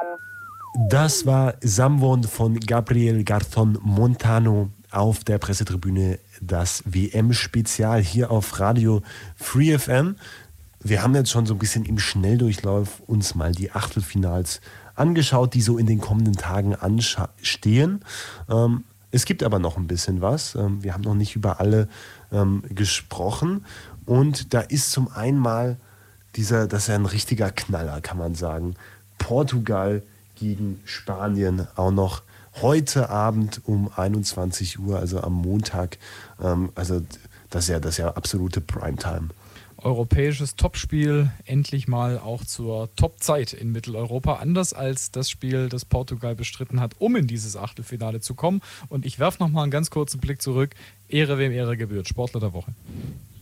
Das war Someone von Gabriel Garzón Montano auf der Pressetribüne, das WM-Spezial hier auf Radio Free FM. Wir haben jetzt schon so ein bisschen im Schnelldurchlauf uns mal die Achtelfinals angeschaut, die so in den kommenden Tagen anstehen. Es gibt aber noch ein bisschen was. Wir haben noch nicht über alle gesprochen. Und da ist zum einen mal das ist ja ein richtiger Knaller, kann man sagen. Portugal gegen Spanien auch noch heute Abend um 21 Uhr, also am Montag. Also das ist ja absolute Primetime. Europäisches Topspiel, endlich mal auch zur Topzeit in Mitteleuropa. Anders als das Spiel, das Portugal bestritten hat, um in dieses Achtelfinale zu kommen. Und ich werfe nochmal einen ganz kurzen Blick zurück. Ehre, wem Ehre gebührt. Sportler der Woche.